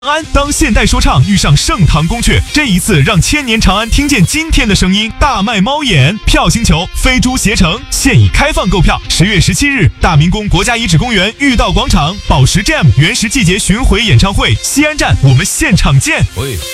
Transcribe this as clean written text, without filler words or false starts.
安当现代说唱遇上盛唐宫阙，这一次让千年长安听见今天的声音。大卖猫眼，票星球飞猪携程现已开放购票。10月17日，大明宫国家遗址公园御道广场宝石 Jam 原石季节巡回演唱会西安站，我们现场见。